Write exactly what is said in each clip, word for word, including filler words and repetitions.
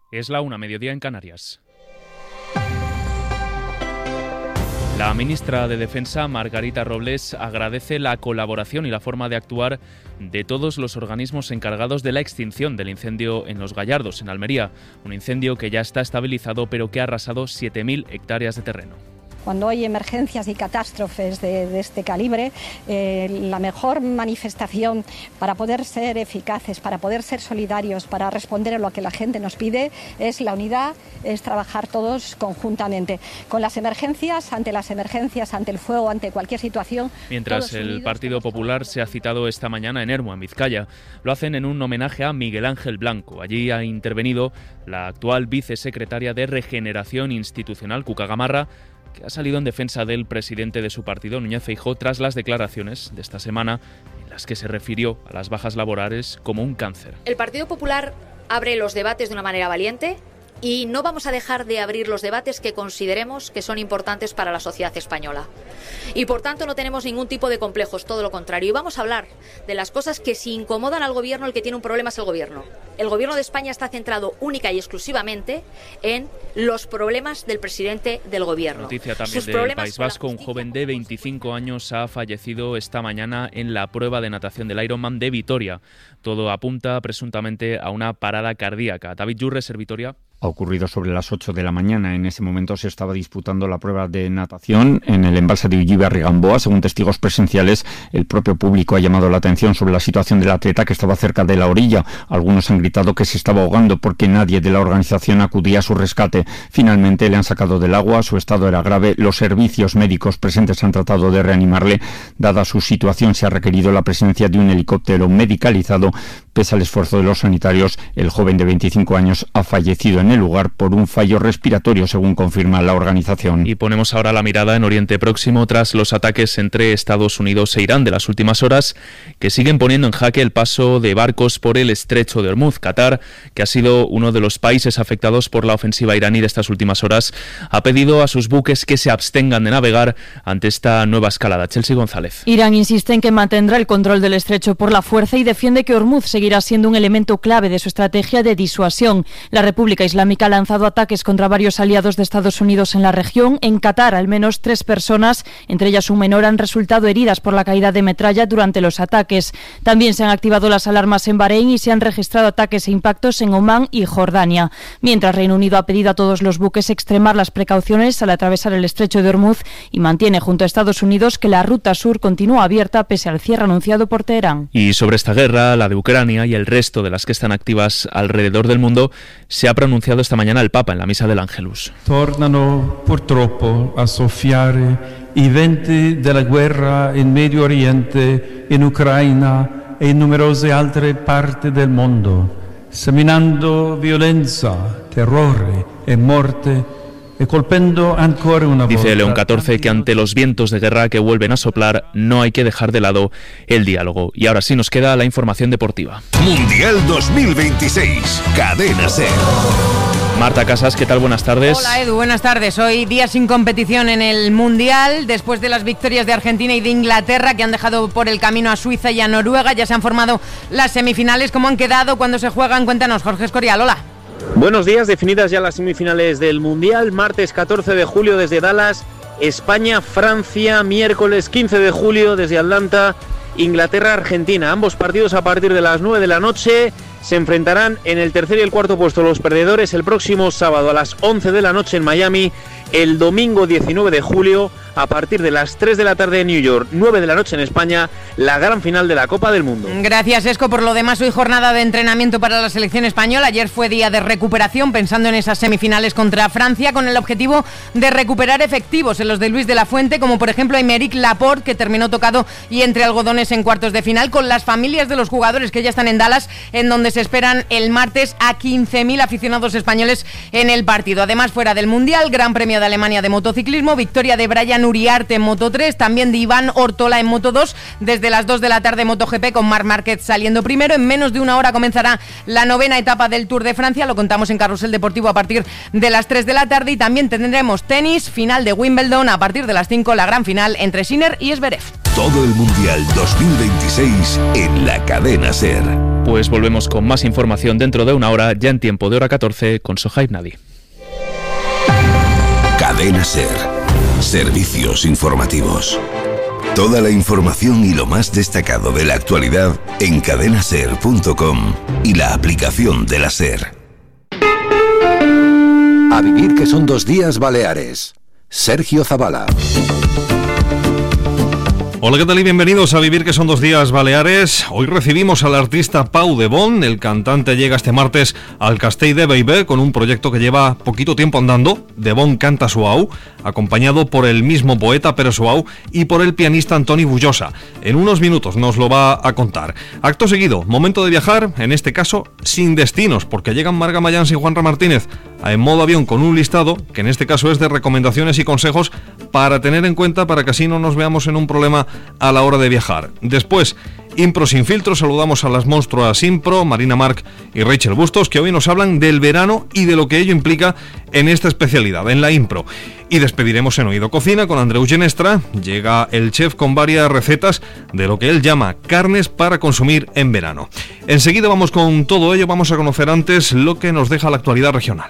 Es la una, mediodía en Canarias. La ministra de Defensa, Margarita Robles, agradece la colaboración y la forma de actuar de todos los organismos encargados de la extinción del incendio en Los Gallardos, en Almería. Un incendio que ya está estabilizado, pero que ha arrasado siete mil hectáreas de terreno. Cuando hay emergencias y catástrofes de, de este calibre, eh, la mejor manifestación para poder ser eficaces, para poder ser solidarios, para responder a lo que la gente nos pide, es la unidad, es trabajar todos conjuntamente. Con las emergencias, ante las emergencias, ante el fuego, ante cualquier situación. Mientras el unidos, Partido Popular se ha citado esta mañana en Ermua, en Vizcaya, lo hacen en un homenaje a Miguel Ángel Blanco. Allí ha intervenido la actual vicesecretaria de Regeneración Institucional, Cuca Gamarra, que ha salido en defensa del presidente de su partido, Núñez Feijóo, tras las declaraciones de esta semana en las que se refirió a las bajas laborales como un cáncer. El Partido Popular abre los debates de una manera valiente y no vamos a dejar de abrir los debates que consideremos que son importantes para la sociedad española. Y por tanto no tenemos ningún tipo de complejos, todo lo contrario. Y vamos a hablar de las cosas que si incomodan al gobierno, el que tiene un problema es el gobierno. El gobierno de España está centrado única y exclusivamente en los problemas del presidente del gobierno. Noticia también Sus del País Vasco. Un joven de veinticinco años ha fallecido esta mañana en la prueba de natación del Ironman de Vitoria. Todo apunta presuntamente a una parada cardíaca. David Yurres, en Vitoria. Ha ocurrido sobre las ocho de la mañana. En ese momento se estaba disputando la prueba de natación en el embalse de Ullibe-Rigamboa. Según testigos presenciales, el propio público ha llamado la atención sobre la situación del atleta, que estaba cerca de la orilla. Algunos han gritado que se estaba ahogando porque nadie de la organización acudía a su rescate. Finalmente le han sacado del agua. Su estado era grave. Los servicios médicos presentes han tratado de reanimarle. Dada su situación, se ha requerido la presencia de un helicóptero medicalizado. Pese al esfuerzo de los sanitarios, el joven de veinticinco años ha fallecido en el lugar por un fallo respiratorio, según confirma la organización. Y ponemos ahora la mirada en Oriente Próximo tras los ataques entre Estados Unidos e Irán de las últimas horas, que siguen poniendo en jaque el paso de barcos por el estrecho de Hormuz. Qatar, que ha sido uno de los países afectados por la ofensiva iraní de estas últimas horas, ha pedido a sus buques que se abstengan de navegar ante esta nueva escalada. Chelsea González. Irán insiste en que mantendrá el control del estrecho por la fuerza y defiende que Hormuz seguirá siendo un elemento clave de su estrategia de disuasión. La República Islámica ha lanzado ataques contra varios aliados de Estados Unidos en la región. En Qatar, al menos tres personas, entre ellas un menor, han resultado heridas por la caída de metralla durante los ataques. También se han activado las alarmas en Bahrein y se han registrado ataques e impactos en Omán y Jordania. Mientras, Reino Unido ha pedido a todos los buques extremar las precauciones al atravesar el estrecho de Hormuz y mantiene junto a Estados Unidos que la ruta sur continúa abierta pese al cierre anunciado por Teherán. Y sobre esta guerra, la de Ucrania y el resto de las que están activas alrededor del mundo, se ha pronunciado esta mañana el Papa en la misa del Ángelus. Tornano purtroppo a soffiare i venti della guerra in Medio Oriente, in Ucraina e in numerose altre parti del mondo, seminando violenza, terrore e morte. Dice León catorce que ante los vientos de guerra que vuelven a soplar no hay que dejar de lado el diálogo. Y ahora sí nos queda la información deportiva. Mundial dos mil veintiséis, Cadena SER. Marta Casas, ¿qué tal? Buenas tardes. Hola Edu, buenas tardes. Hoy día sin competición en el Mundial, después de las victorias de Argentina y de Inglaterra, que han dejado por el camino a Suiza y a Noruega. Ya se han formado las semifinales. ¿Cómo han quedado? ¿Cuándo se juegan? Cuéntanos, Jorge Escorial. Hola. Buenos días, definidas ya las semifinales del Mundial, martes catorce de julio desde Dallas, España, Francia, miércoles quince de julio desde Atlanta, Inglaterra, Argentina. Ambos partidos a partir de las nueve de la noche se enfrentarán en el tercer y el cuarto puesto los perdedores el próximo sábado a las once de la noche en Miami, el domingo diecinueve de julio a partir de las tres de la tarde en New York, nueve de la noche en España, la gran final de la Copa del Mundo. Gracias, Esco. Por lo demás, hoy jornada de entrenamiento para la selección española. Ayer fue día de recuperación, pensando en esas semifinales contra Francia, con el objetivo de recuperar efectivos en los de Luis de la Fuente, como por ejemplo Aymeric Laporte, que terminó tocado y entre algodones en cuartos de final, con las familias de los jugadores que ya están en Dallas, en donde se esperan el martes a quince mil aficionados españoles en el partido. Además, fuera del Mundial, Gran Premio de Alemania de motociclismo, victoria de Brian Uriarte en Moto tres, también de Iván Ortola en Moto dos, desde las dos de la tarde MotoGP con Marc Márquez saliendo primero. En menos de una hora comenzará la novena etapa del Tour de Francia, lo contamos en Carrusel Deportivo a partir de las tres de la tarde, y también tendremos tenis, final de Wimbledon a partir de las cinco, la gran final entre Sinner y Zverev. Todo el Mundial dos mil veintiséis en la Cadena SER. Pues volvemos con más información dentro de una hora, ya en tiempo de hora catorce, con Sohaib Nadi. Cadena SER. Servicios informativos. Toda la información y lo más destacado de la actualidad en cadena ser punto com y la aplicación de la SER. A vivir que son dos días Baleares. Sergio Zavala. Hola, ¿qué tal y bienvenidos a Vivir que son dos días Baleares? Hoy recibimos al artista Pau de Bon. El cantante llega este martes al Castell de Bellver con un proyecto que lleva poquito tiempo andando. De Bon canta suau, acompañado por el mismo poeta Pere Suau y por el pianista Antoni Bullosa. En unos minutos nos lo va a contar. Acto seguido, momento de viajar, en este caso sin destinos, porque llegan Marga Mayans y Juanra Martínez en modo avión con un listado, que en este caso es de recomendaciones y consejos para tener en cuenta para que así no nos veamos en un problema a la hora de viajar. Después, Impro sin filtro, saludamos a las monstruas Impro, Marina Marc y Rachel Bustos, que hoy nos hablan del verano y de lo que ello implica en esta especialidad, en la Impro. Y despediremos en Oído Cocina con Andreu Genestra. Llega el chef con varias recetas de lo que él llama carnes para consumir en verano. Enseguida vamos con todo ello, vamos a conocer antes lo que nos deja la actualidad regional.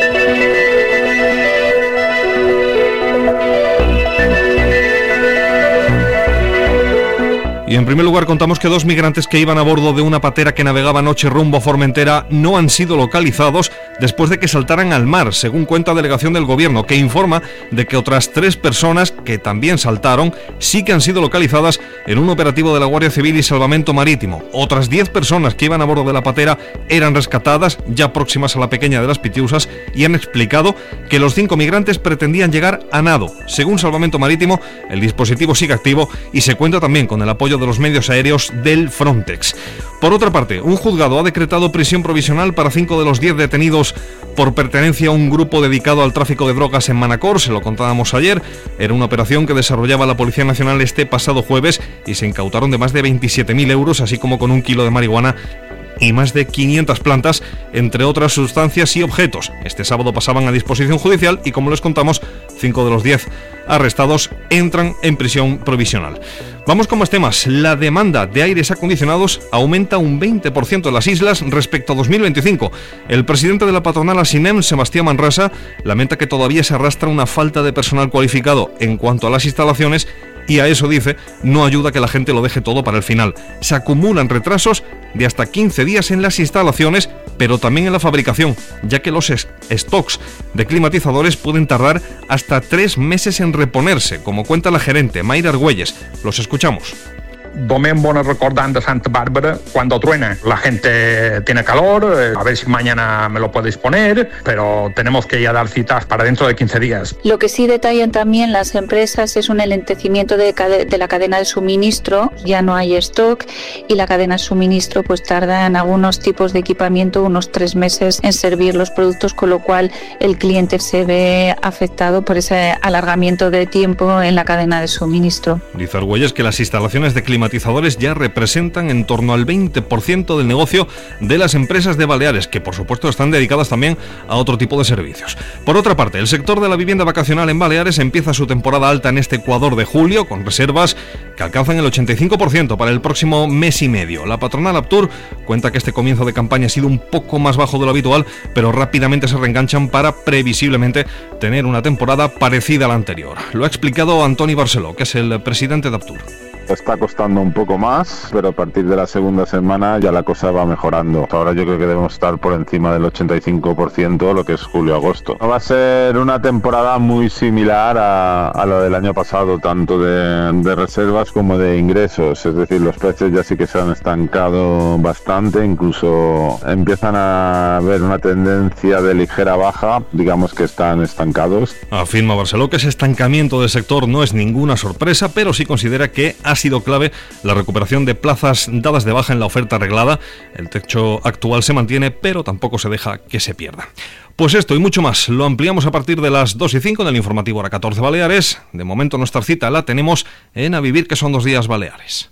Y en primer lugar contamos que dos migrantes que iban a bordo de una patera que navegaba anoche rumbo a Formentera no han sido localizados después de que saltaran al mar, según cuenta delegación del gobierno, que informa de que otras tres personas que también saltaron sí que han sido localizadas en un operativo de la Guardia Civil y Salvamento Marítimo. Otras diez personas que iban a bordo de la patera eran rescatadas, ya próximas a la Pequeña de las Pitiusas, y han explicado que los cinco migrantes pretendían llegar a nado. Según Salvamento Marítimo, el dispositivo sigue activo y se cuenta también con el apoyo de los medios aéreos del Frontex. Por otra parte, un juzgado ha decretado prisión provisional para cinco de los diez detenidos por pertenencia a un grupo dedicado al tráfico de drogas en Manacor. Se lo contábamos ayer. Era una operación que desarrollaba la Policía Nacional este pasado jueves y se incautaron de más de veintisiete mil euros, así como con un kilo de marihuana y más de quinientas plantas, entre otras sustancias y objetos. Este sábado pasaban a disposición judicial y, como les contamos, cinco de los diez arrestados entran en prisión provisional. Vamos con más temas. La demanda de aires acondicionados aumenta un veinte por ciento en las islas respecto a dos mil veinticinco. El presidente de la patronal Asinem, Sebastián Manrasa, lamenta que todavía se arrastra una falta de personal cualificado en cuanto a las instalaciones, y a eso dice, no ayuda que la gente lo deje todo para el final. Se acumulan retrasos de hasta quince días en las instalaciones, pero también en la fabricación, ya que los stocks de climatizadores pueden tardar hasta tres meses en reponerse, como cuenta la gerente Mayra Argüelles. Los escuchamos. Domingo nos recordan de Santa Bárbara cuando truena. La gente tiene calor, eh, a ver si mañana me lo podéis poner, pero tenemos que ya dar citas para dentro de quince días. Lo que sí detallan también las empresas es un enlentecimiento de, de la cadena de suministro. Ya no hay stock y la cadena de suministro pues tarda en algunos tipos de equipamiento unos tres meses en servir los productos, con lo cual el cliente se ve afectado por ese alargamiento de tiempo en la cadena de suministro. Dice Argüelles que las instalaciones de climatizadores ya representan en torno al veinte por ciento del negocio de las empresas de Baleares, que por supuesto están dedicadas también a otro tipo de servicios. Por otra parte, el sector de la vivienda vacacional en Baleares empieza su temporada alta en este Ecuador de julio, con reservas que alcanzan el ochenta y cinco por ciento para el próximo mes y medio. La patronal Aptur cuenta que este comienzo de campaña ha sido un poco más bajo de lo habitual, pero rápidamente se reenganchan para previsiblemente tener una temporada parecida a la anterior. Lo ha explicado Antoni Barceló, que es el presidente de Aptur. Está costando un poco más, pero a partir de la segunda semana ya la cosa va mejorando. Ahora yo creo que debemos estar por encima del ochenta y cinco por ciento, lo que es julio-agosto. Va a ser una temporada muy similar a, a lo del año pasado, tanto de, de reservas como de ingresos. Es decir, los precios ya sí que se han estancado bastante, incluso empiezan a haber una tendencia de ligera baja, digamos que están estancados. Afirma Barceló que ese estancamiento del sector no es ninguna sorpresa, pero sí considera que ha sido clave la recuperación de plazas dadas de baja en la oferta arreglada. El techo actual se mantiene, pero tampoco se deja que se pierda. Pues esto y mucho más lo ampliamos a partir de las dos y cinco en el informativo Hora catorce Baleares. De momento nuestra cita la tenemos en A Vivir que son dos días Baleares.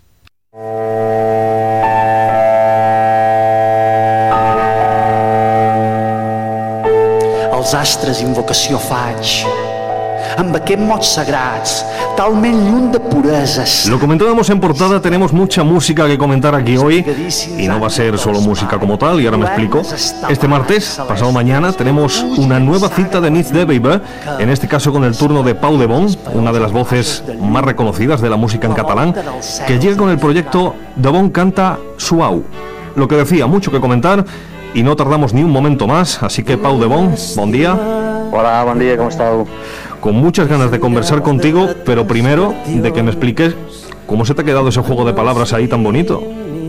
Els astres invocació faig amb aquests mots sagrats, talment lluny de pureses. Lo comentábamos en portada, tenemos mucha música que comentar aquí hoy y no va a ser solo música como tal, y ahora me explico. Este martes, pasado mañana, tenemos una nueva cita de Nits de Baby, en este caso con el turno de Pau de Bon, una de las voces más reconocidas de la música en catalán, que llega con el proyecto De Bon Canta Suau. Lo que decía, mucho que comentar y no tardamos ni un momento más, así que Pau de Bon, buen día. Hola, buen día, ¿cómo estás? Con muchas ganas de conversar contigo, pero primero de que me expliques cómo se te ha quedado ese juego de palabras ahí tan bonito.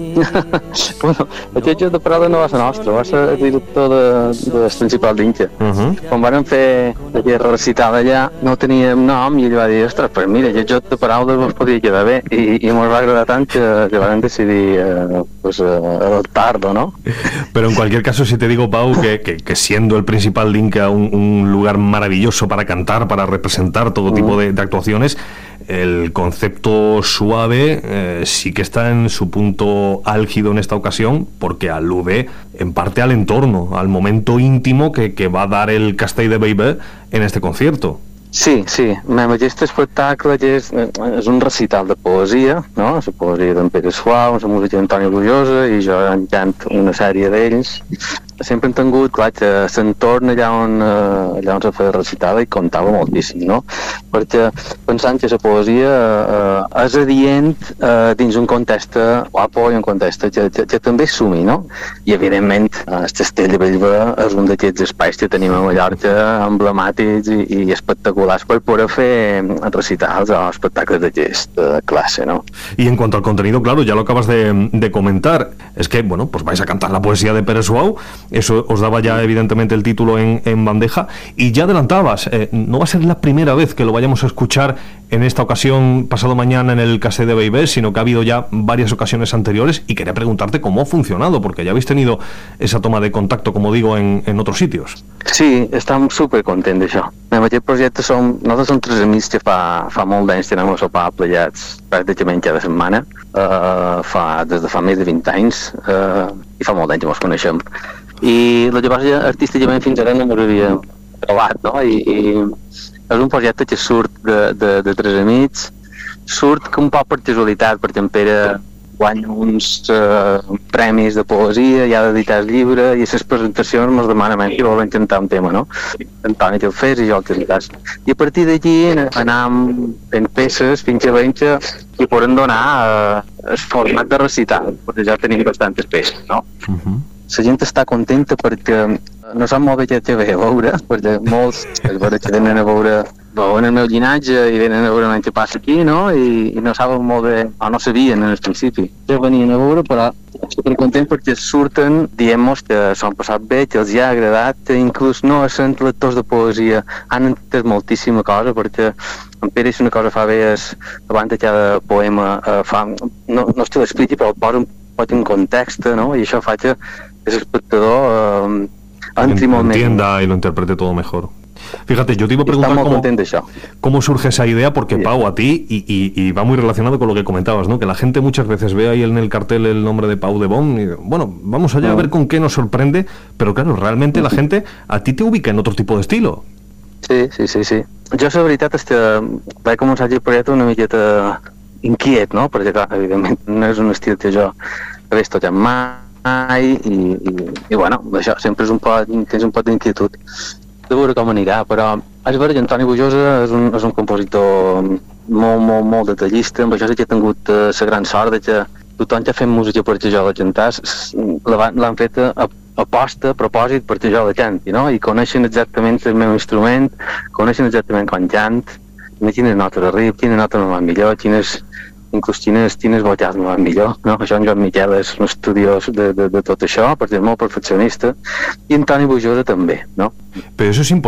Bueno, el jutge de parada no va ser nostre, va ser el director de, del principal d'Inca. Uh -huh. Quan vam fer aquella recitada allà, no teníem nom i ell va dir, ostres, pues mira, el jutge de paraules vos podria quedar bé, i, i ens va agradar tant que, que vam decidir eh, pues, eh, adoptar-lo, ¿no? Pero en cualquier caso, si te digo, Pau, que, que, que siendo el principal d'Inca un, un lugar maravilloso para cantar, para representar todo tipo de, de actuaciones, el concepto suave eh, sí que está en su punto álgido en esta ocasión, porque alude en parte al entorno, al momento íntimo que, que va a dar el Castell de Baby en este concierto. Sí, sí, aquest espectacle és, és un recital de poesia, no? La poesia d'en Pere Suau, la música d'Antoni Bullosa, i jo encant una sèrie d'ells. Sempre hem tingut, clar, que l'entorn allà on, allà on se feia recitada i comptava moltíssim, no? Perquè pensant que la poesia eh, és adient eh, dins un context guapo i un context que, que, que també sumi, no? I evidentment el Castell de Bellver és un d'aquests espais que tenim a Mallorca emblemàtics i, i espectaculars per poder fer recitals o espectacles d'aquesta clase, ¿no? Y en cuanto al contenido, claro, ya lo acabas de, de comentar, es que, bueno, pues vais a cantar la poesía de Pere Suau. Eso os daba ya evidentemente el título en, en bandeja, y ya adelantabas, eh, no va a ser la primera vez que lo vayamos a escuchar en esta ocasión pasado mañana en el Castell de Baby, sino que ha habido ya varias ocasiones anteriores, y quería preguntarte cómo ha funcionado, porque ya habéis tenido esa toma de contacto, como digo, en, en otros sitios. Sí, estem supercontents d'això. En aquest projecte som, nosaltres som tres amics que fa, fa molt d'anys tenim el sopar plegats pràcticament cada setmana, uh, fa, des de fa més de vint anys, uh, i fa molt d'anys que ens coneixem. I la llavors artísticament fins ara no m'ho havia trobat, no? I, i és un projecte que surt de, de, de tres amics, surt un poc per casualitat, perquè en Pere guanya uns uh, premis de poesia, i ha d'editar el llibre, i a les presentacions ens demanen si volen cantar un tema, no? Antoni que el fes i jo el que editats. I a partir d'allí anàvem fent peces fins a veure que poden donar uh, el format de recital, perquè ja tenim bastantes peces, no? Uh-huh. La gent està contenta perquè no sap molt bé què té a veure, perquè molts es veure que venen a veure veuen el meu llinatge i venen a veure el que passa aquí, no? I, i no saben molt bé, o no sabien en el principi. Ja venien a veure, però estic content perquè surten dient-nos que s'han passat bé, que els ha agradat, que inclús no sent lectors de poesia han entès moltíssima cosa, perquè en Pere si una cosa fa bé és abans de cada poema eh, fa, no, no es te l'expliqui, però el posa un pot en context, ¿no? Y eso fa que el espectador eh, entri molt més. Entienda y lo interprete todo mejor. Fíjate, yo te iba a preguntar cómo, cómo surge esa idea, porque sí. Pau, a ti, y, y, y va muy relacionado con lo que comentabas, ¿no? Que la gente muchas veces ve ahí en el cartel el nombre de Pau de Bon y, bueno, vamos allá a ver con qué nos sorprende, pero claro, realmente la gente a ti te ubica en otro tipo de estilo. Sí, sí, sí, sí. Jo la veritat és que vaig començar el projecte una miqueta inquiet, no? Perquè, clar, evidentment, no és un estil que jo havia estudiat mai i, i, i bueno, això sempre és un poc, tens un poc d'inquietud de veure com anirà, però és vera que Antoni Bullosa és un, és un compositor molt, molt, molt detallista. Amb això sí que he tingut la uh, gran sort de que tothom que ha fet música perquè jo la cantar l'han fet a, a posta, a propòsit perquè jo la canti, no? I coneixen exactament el meu instrument, coneixen exactament com cant, quines notes arriba, quines notes me van millor, quines, inclús quines, quines vocals me van millor, no? Això en Joan Miquel és un estudiós de, de, de tot això, perquè és molt perfeccionista, i Antoni Bullosa també, no? Però això és important.